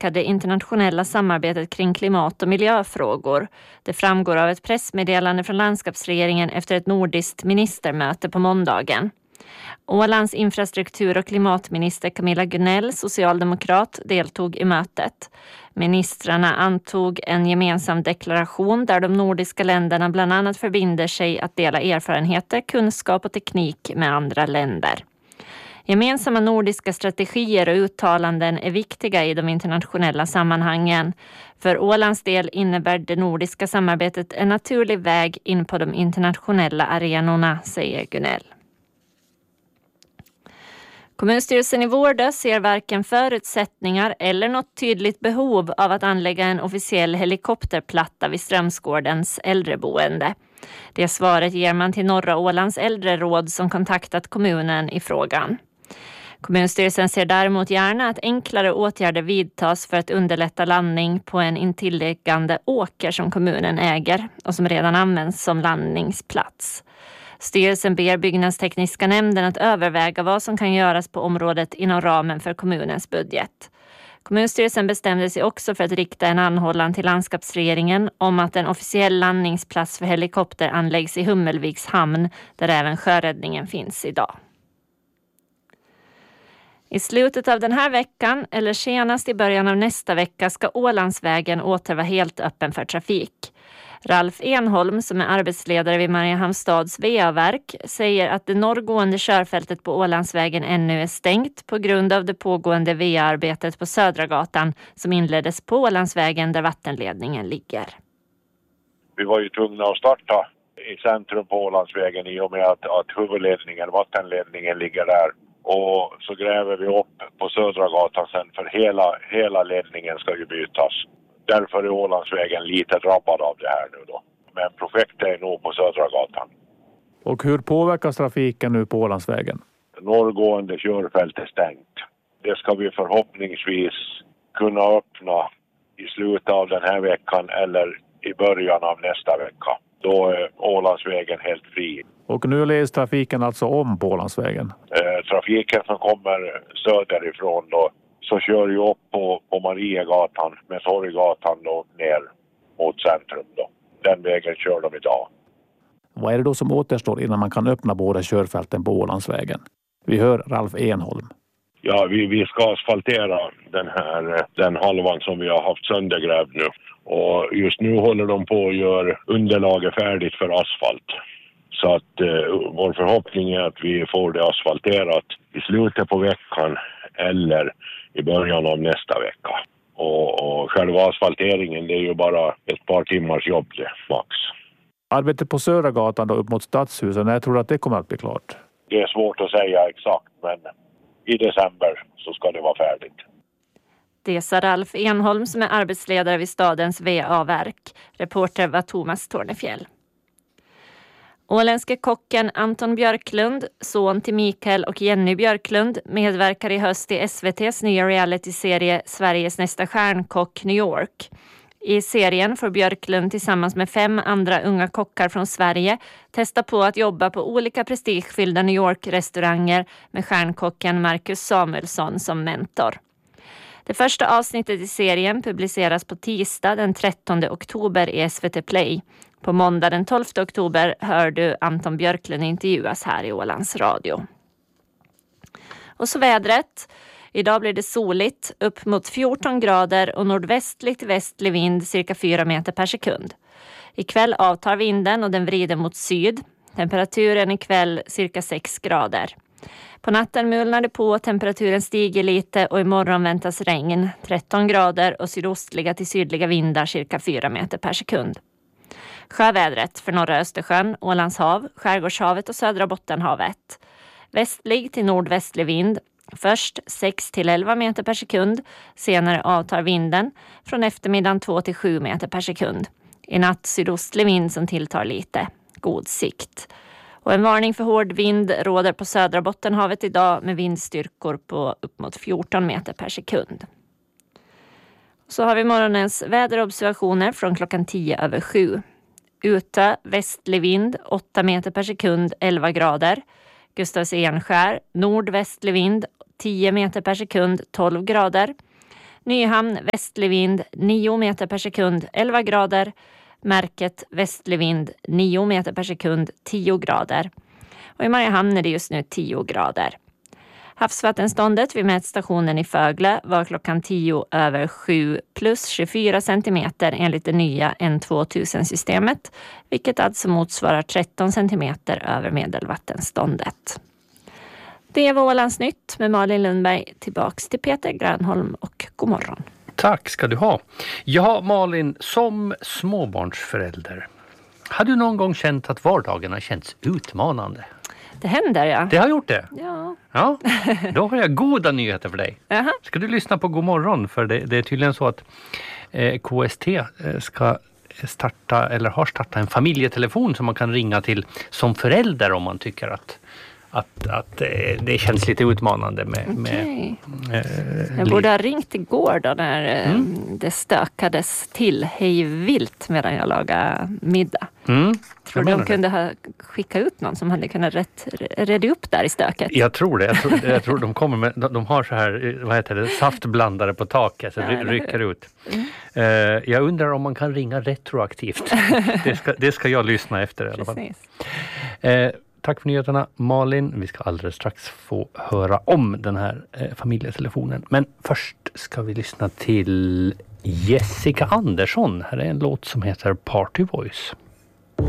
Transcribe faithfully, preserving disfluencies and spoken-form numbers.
stärka det internationella samarbetet kring klimat- och miljöfrågor. Det framgår av ett pressmeddelande från landskapsregeringen efter ett nordiskt ministermöte på måndagen. Ålands infrastruktur- och klimatminister Camilla Gunnell, socialdemokrat, deltog i mötet. Ministrarna antog en gemensam deklaration där de nordiska länderna bland annat förbinder sig att dela erfarenheter, kunskap och teknik med andra länder. Gemensamma nordiska strategier och uttalanden är viktiga i de internationella sammanhangen. För Ålands del innebär det nordiska samarbetet en naturlig väg in på de internationella arenorna, säger Gunnell. Kommunstyrelsen i Vårdö ser varken förutsättningar eller något tydligt behov av att anlägga en officiell helikopterplatta vid Strömsgårdens äldreboende. Det svaret ger man till Norra Ålands äldreråd som kontaktat kommunen i frågan. Kommunstyrelsen ser däremot gärna att enklare åtgärder vidtas för att underlätta landning på en intilliggande åker som kommunen äger och som redan används som landningsplats. Styrelsen ber byggnadstekniska nämnden att överväga vad som kan göras på området inom ramen för kommunens budget. Kommunstyrelsen bestämde sig också för att rikta en anhållan till landskapsregeringen om att en officiell landningsplats för helikopter anläggs i Hummelviks hamn där även sjöräddningen finns idag. I slutet av den här veckan eller senast i början av nästa vecka ska Ålandsvägen åter vara helt öppen för trafik. Ralf Enholm, som är arbetsledare vid Mariehamnstads V A-verk, säger att det norrgående körfältet på Ålandsvägen ännu är stängt på grund av det pågående V A-arbetet på Södra gatan som inleddes på Ålandsvägen där vattenledningen ligger. Vi var ju tvungna att starta i centrum på Ålandsvägen i och med att, att huvudledningen, vattenledningen ligger där. Och så gräver vi upp på Södra gatan sen för hela, hela ledningen ska ju bytas. Därför är Ålandsvägen lite drabbad av det här nu då. Men projektet är nog på Södra gatan. Och hur påverkas trafiken nu på Ålandsvägen? Norrgående körfält är stängt. Det ska vi förhoppningsvis kunna öppna i slutet av den här veckan eller i början av nästa vecka. Då är Ålandsvägen helt fri. Och nu leds trafiken alltså om på Ålandsvägen? Eh, trafiken som kommer söderifrån då, så kör ju upp på, på Mariegatan med Torggatan då ner mot centrum då. Den vägen kör de idag. Vad är det då som återstår innan man kan öppna båda körfälten på Ålandsvägen? Vi hör Ralf Enholm. Ja, vi, vi ska asfaltera den här den halvan som vi har haft söndergrävd nu. Och just nu håller de på att göra underlaget färdigt för asfalt. Så att eh, vår förhoppning är att vi får det asfalterat i slutet på veckan eller i början av nästa vecka. Och, och själva asfalteringen, det är ju bara ett par timmars jobb det, max. Arbetet på Södra gatan då upp mot Stadshusen, när tror du att det kommer att bli klart? Det är svårt att säga exakt, men i december så ska det vara färdigt. Det sa Ralf Enholm som är arbetsledare vid stadens V A-verk. Reporter var Thomas Tornefjäll. Åländske kocken Anton Björklund, son till Mikael och Jenny Björklund, medverkar i höst i S V T:s nya realityserie Sveriges nästa stjärnkock New York. I serien får Björklund tillsammans med fem andra unga kockar från Sverige testa på att jobba på olika prestigefyllda New York-restauranger med stjärnkocken Marcus Samuelsson som mentor. Det första avsnittet i serien publiceras på tisdag den trettonde oktober i S V T Play. På måndag den tolfte oktober hör du Anton Björklund intervjuas här i Ålands Radio. Och så vädret. Idag blir det soligt, upp mot fjorton grader och nordvästligt västlig vind cirka fyra meter per sekund. Ikväll avtar vinden och den vrider mot syd. Temperaturen ikväll cirka sex grader. På natten mulnar det på, temperaturen stiger lite och imorgon väntas regn, tretton grader och sydostliga till sydliga vindar cirka fyra meter per sekund. Sjövädret för norra Östersjön, Ålands hav, Skärgårdshavet och södra Bottenhavet. Västlig till nordvästlig vind, först sex till elva meter per sekund, senare avtar vinden, från eftermiddagen två till sju meter per sekund. I natt sydostlig vind som tilltar lite, god sikt. Och en varning för hård vind råder på södra Bottenhavet idag med vindstyrkor på upp mot fjorton meter per sekund. Så har vi morgonens väderobservationer från klockan tio över sju. Ute västlig vind åtta meter per sekund, elva grader. Gustavs Enskär nordvästlig vind tio meter per sekund, tolv grader. Nyhamn västlig vind nio meter per sekund elva grader. Märket västlig vind nio meter per sekund tio grader. Och i Mariehamn är det just nu tio grader. Havsvattenståndet vid mätstationen i Fögle var klockan tio över sju plus tjugofyra centimeter enligt det nya N tvåtusen-systemet, vilket alltså motsvarar tretton centimeter över medelvattenståndet. Det var Ålandsnytt med Malin Lundberg. Tillbaks till Peter Grönholm och god morgon. Tack ska du ha. Ja, Malin, som småbarnsförälder, har du någon gång känt att vardagen har känts utmanande? Det händer, ja. Det har gjort det? Ja. Ja, då har jag goda nyheter för dig. Aha. Ska du lyssna på God morgon? För det, det är tydligen så att eh, K S T ska starta, eller har startat en familjetelefon som man kan ringa till som förälder om man tycker att Att, att eh, det känns lite utmanande med... Okay. med eh, jag borde ha ringt igår då när eh, Mm. det stökades till hej vilt medan jag lagade middag. Mm. Tror du de kunde ha skickat ut någon som hade kunnat rätt, reda upp där i stöket? Jag tror det. Jag tror, jag tror de kommer med... De, de har så här, vad heter det, saftblandare på taket så Ja, det rycker ut. Mm. Uh, jag undrar om man kan ringa retroaktivt. det, ska, det ska jag lyssna efter i alla fall. Precis. Uh, Tack för nyheterna, Malin. Vi ska alldeles strax få höra om den här eh, familjetelefonen. Men först ska vi lyssna till Jessica Andersson. Här är en låt som heter Party Voice.